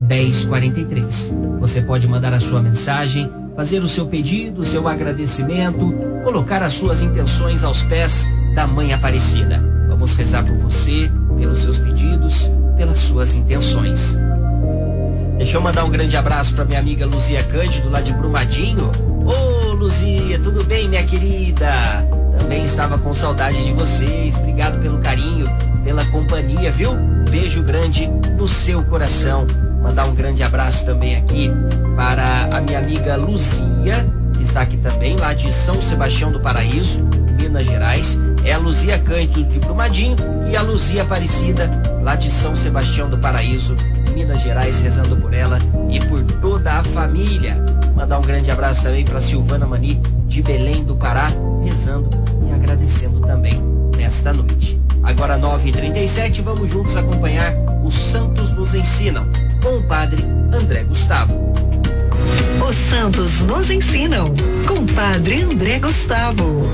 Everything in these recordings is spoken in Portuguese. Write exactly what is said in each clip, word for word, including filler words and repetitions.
dez quarenta e três. Você pode mandar a sua mensagem, fazer o seu pedido, o seu agradecimento, colocar as suas intenções aos pés da Mãe Aparecida. Vamos rezar por você, pelos seus pedidos, pelas suas intenções. Deixa eu mandar um grande abraço para minha amiga Luzia Cândido, lá de Brumadinho. Ô, Luzia, tudo bem, minha querida? Também estava com saudade de vocês. Obrigado pelo carinho, pela companhia, viu? Beijo grande no seu coração. Mandar um grande abraço também aqui para a minha amiga Luzia, que está aqui também, lá de São Sebastião do Paraíso, Minas Gerais. É a Luzia Cândido de Brumadinho e a Luzia Aparecida, lá de São Sebastião do Paraíso, Minas Gerais, rezando por ela e por toda a família. Mandar um grande abraço também para Silvana Mani, de Belém do Pará, rezando e agradecendo também nesta noite. Agora nove e trinta e sete, vamos juntos acompanhar Os Santos Nos Ensinam, com o Padre André Gustavo. Os Santos Nos Ensinam, com o Padre André Gustavo.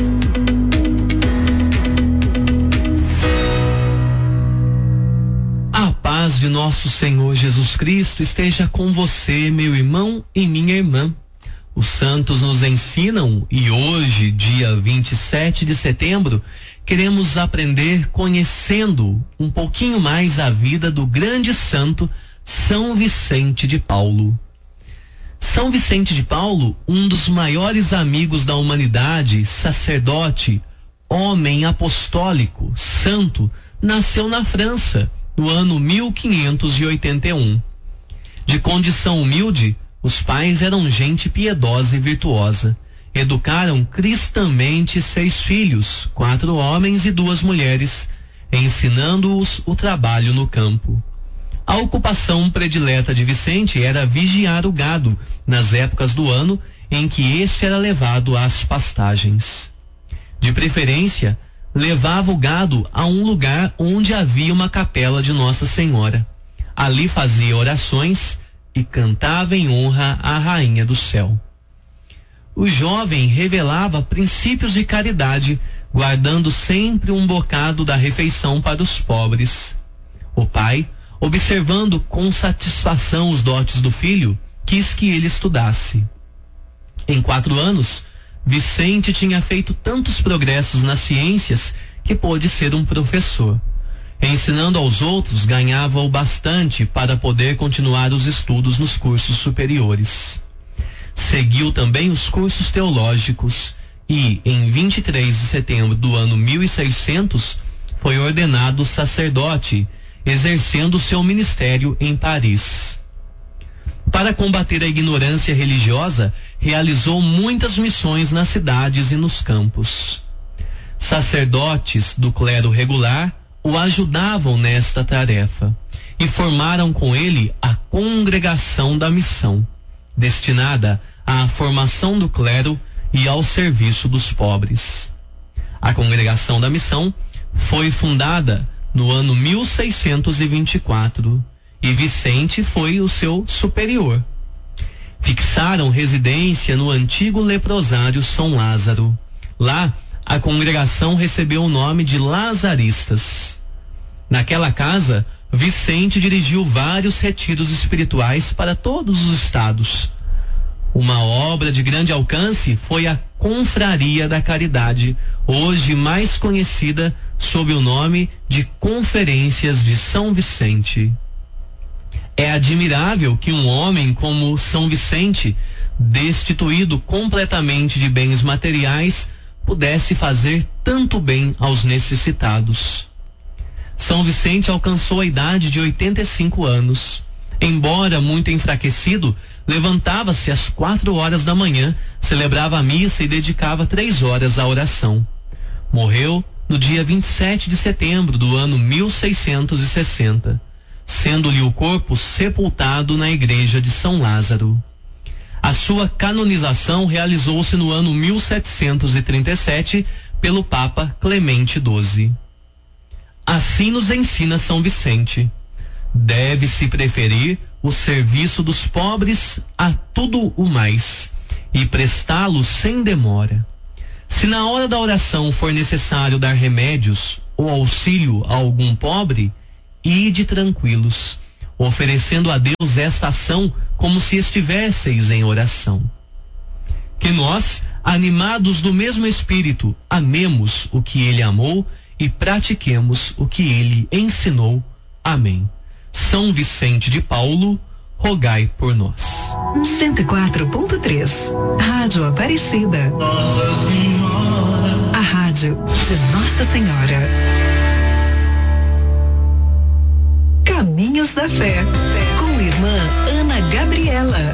A paz de nosso Senhor Jesus Cristo esteja com você, meu irmão e minha irmã. Os Santos Nos Ensinam e hoje, dia vinte e sete de setembro, queremos aprender conhecendo um pouquinho mais a vida do grande santo São Vicente de Paulo. São Vicente de Paulo, um dos maiores amigos da humanidade, sacerdote, homem apostólico, santo, nasceu na França, no ano mil quinhentos e oitenta e um. De condição humilde, os pais eram gente piedosa e virtuosa. Educaram cristamente seis filhos, quatro homens e duas mulheres, ensinando-os o trabalho no campo. A ocupação predileta de Vicente era vigiar o gado nas épocas do ano em que este era levado às pastagens. De preferência, levava o gado a um lugar onde havia uma capela de Nossa Senhora. Ali fazia orações e cantava em honra à Rainha do Céu. O jovem revelava princípios de caridade, guardando sempre um bocado da refeição para os pobres. O pai, observando com satisfação os dotes do filho, quis que ele estudasse. Em quatro anos, Vicente tinha feito tantos progressos nas ciências que pôde ser um professor. Ensinando aos outros, ganhava o bastante para poder continuar os estudos nos cursos superiores. Seguiu também os cursos teológicos e, em vinte e três de setembro do ano mil e seiscentos, foi ordenado sacerdote, exercendo seu ministério em Paris. Para combater a ignorância religiosa, realizou muitas missões nas cidades e nos campos. Sacerdotes do clero regular o ajudavam nesta tarefa e formaram com ele a Congregação da Missão, destinada à formação do clero e ao serviço dos pobres. A Congregação da Missão foi fundada no ano mil seiscentos e vinte e quatro e Vicente foi o seu superior. Fixaram residência no antigo leprosário São Lázaro. Lá, a congregação recebeu o nome de Lazaristas. Naquela casa, Vicente dirigiu vários retiros espirituais para todos os estados. Uma obra de grande alcance foi a Confraria da Caridade, hoje mais conhecida sob o nome de Conferências de São Vicente. É admirável que um homem como São Vicente, destituído completamente de bens materiais, pudesse fazer tanto bem aos necessitados. São Vicente alcançou a idade de oitenta e cinco anos. Embora muito enfraquecido, levantava-se às quatro horas da manhã, celebrava a missa e dedicava três horas à oração. Morreu no dia vinte e sete de setembro do ano mil seiscentos e sessenta, sendo-lhe o corpo sepultado na igreja de São Lázaro. A sua canonização realizou-se no ano mil setecentos e trinta e sete pelo Papa Clemente doze. Assim nos ensina São Vicente: deve-se preferir o serviço dos pobres a tudo o mais, e prestá-lo sem demora. Se na hora da oração for necessário dar remédios ou auxílio a algum pobre, ide tranquilos. oferecendo a Deus esta ação como se estivesseis em oração. Que nós, animados do mesmo Espírito, amemos o que Ele amou e pratiquemos o que Ele ensinou. Amém. São Vicente de Paulo, rogai por nós. cento e quatro ponto três, Rádio Aparecida. Nossa Senhora. A rádio de Nossa Senhora. Caminhos da Fé, com irmã Ana Gabriela.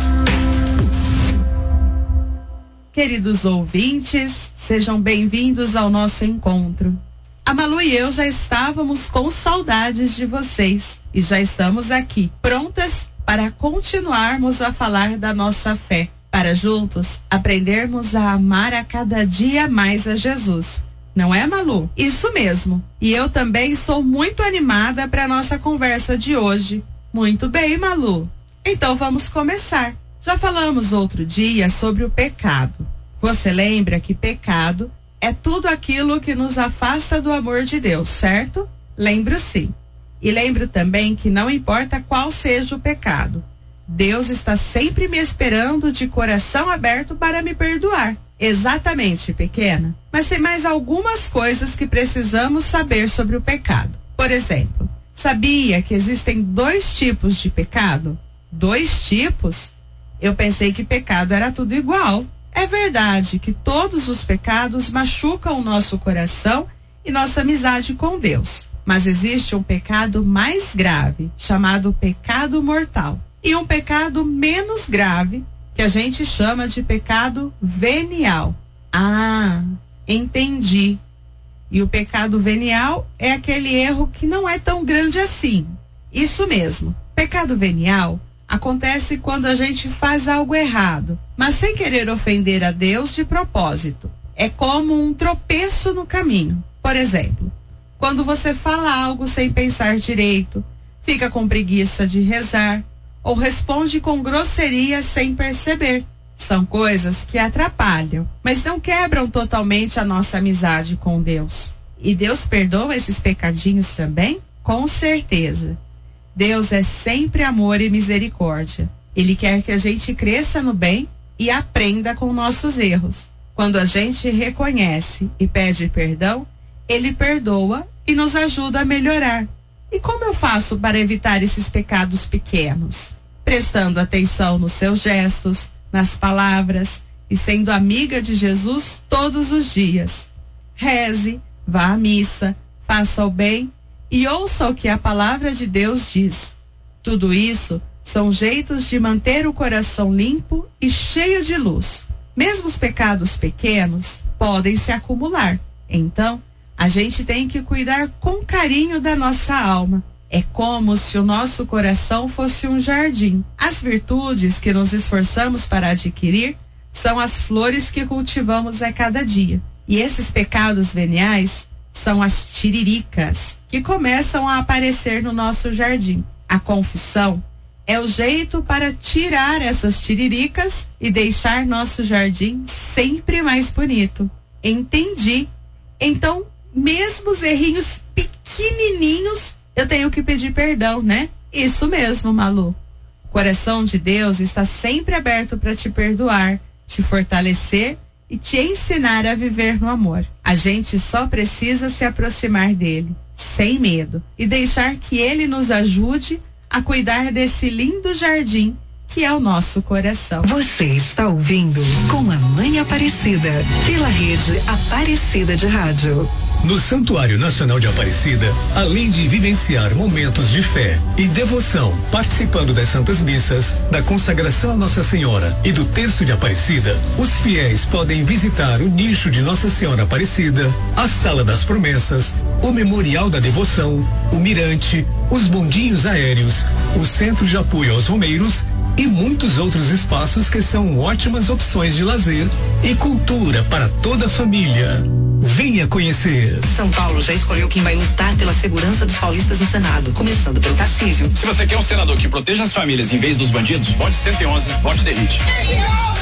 Queridos ouvintes, sejam bem-vindos ao nosso encontro. A Malu e eu já estávamos com saudades de vocês e já estamos aqui, prontas para continuarmos a falar da nossa fé, para juntos aprendermos a amar a cada dia mais a Jesus. Não é, Malu? Isso mesmo. E eu também estou muito animada para a nossa conversa de hoje. Muito bem, Malu. Então vamos começar. Já falamos outro dia sobre o pecado. Você lembra que pecado é tudo aquilo que nos afasta do amor de Deus, certo? Lembro sim. E lembro também que não importa qual seja o pecado, Deus está sempre me esperando de coração aberto para me perdoar. Exatamente, pequena. Mas tem mais algumas coisas que precisamos saber sobre o pecado. Por exemplo, sabia que existem dois tipos de pecado? Dois tipos? Eu pensei que pecado era tudo igual. É verdade que todos os pecados machucam o nosso coração e nossa amizade com Deus. Mas existe um pecado mais grave, chamado pecado mortal. E um pecado menos grave, que a gente chama de pecado venial. Ah, entendi. E o pecado venial é aquele erro que não é tão grande assim. Isso mesmo. Pecado venial acontece quando a gente faz algo errado, mas sem querer ofender a Deus de propósito. É como um tropeço no caminho. Por exemplo, quando você fala algo sem pensar direito, fica com preguiça de rezar, ou responde com grosseria sem perceber. São coisas que atrapalham, mas não quebram totalmente a nossa amizade com Deus. E Deus perdoa esses pecadinhos também? Com certeza. Deus é sempre amor e misericórdia. Ele quer que a gente cresça no bem e aprenda com nossos erros. Quando a gente reconhece e pede perdão, Ele perdoa e nos ajuda a melhorar. E como eu faço para evitar esses pecados pequenos? Prestando atenção nos seus gestos, nas palavras e sendo amiga de Jesus todos os dias. Reze, vá à missa, faça o bem e ouça o que a palavra de Deus diz. Tudo isso são jeitos de manter o coração limpo e cheio de luz. Mesmo os pecados pequenos podem se acumular. Então, a gente tem que cuidar com carinho da nossa alma. É como se o nosso coração fosse um jardim. As virtudes que nos esforçamos para adquirir são as flores que cultivamos a cada dia. E esses pecados veniais são as tiriricas que começam a aparecer no nosso jardim. A confissão é o jeito para tirar essas tiriricas e deixar nosso jardim sempre mais bonito. Entendi. Então, mesmo os errinhos pequenininhos, eu tenho que pedir perdão, né? Isso mesmo, Malu. O coração de Deus está sempre aberto para te perdoar, te fortalecer e te ensinar a viver no amor. A gente só precisa se aproximar dele, sem medo, e deixar que ele nos ajude a cuidar desse lindo jardim que é o nosso coração. Você está ouvindo com a Mãe Aparecida, pela rede Aparecida de Rádio. No Santuário Nacional de Aparecida, além de vivenciar momentos de fé e devoção, participando das Santas Missas, da consagração a Nossa Senhora e do Terço de Aparecida, os fiéis podem visitar o nicho de Nossa Senhora Aparecida, a Sala das Promessas, o Memorial da Devoção, o Mirante, os bondinhos aéreos, o Centro de Apoio aos Romeiros e muitos outros espaços que são ótimas opções de lazer e cultura para toda a família. Venha conhecer. São Paulo já escolheu quem vai lutar pela segurança dos paulistas no Senado, começando pelo Tarcísio. Se você quer um senador que proteja as famílias em vez dos bandidos, vote cento e onze, vote Derrite.